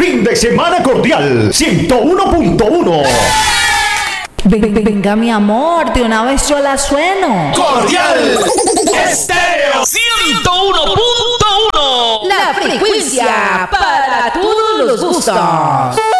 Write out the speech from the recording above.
Fin de semana cordial 101.1. Venga, mi amor, de una vez yo la sueno. Cordial Estéreo 101.1. La frecuencia para todos los gustos.